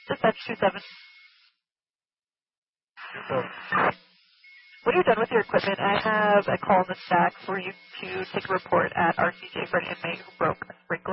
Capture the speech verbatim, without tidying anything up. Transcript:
Dispatch two seven. So, When you're done with your equipment, I have a call in the stack for you to take a report at R C J for an inmate who broke a spring